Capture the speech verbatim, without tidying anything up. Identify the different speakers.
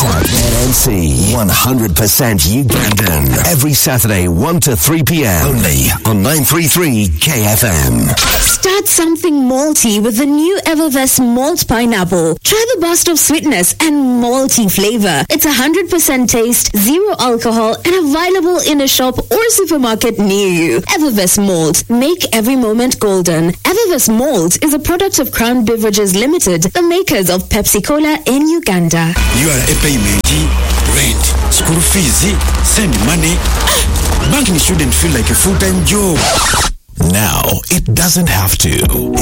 Speaker 1: Tap N C, one hundred percent Ugandan. Every Saturday, one to three p.m. Only on nine thirty-three K F M.
Speaker 2: Start something malty with the new Evervest Malt Pineapple. Try the burst of sweetness and malty flavor. It's one hundred percent taste, zero alcohol, and available in a shop or supermarket near you. Evervest Malt. Make every moment golden. Evervest Malt is a product of Crown Beverages Limited, the makers of Pepsi Cola in Uganda.
Speaker 3: You are a payment, rent, school fees, send money. Banking shouldn't feel like a full-time job.
Speaker 1: Now, it doesn't have to.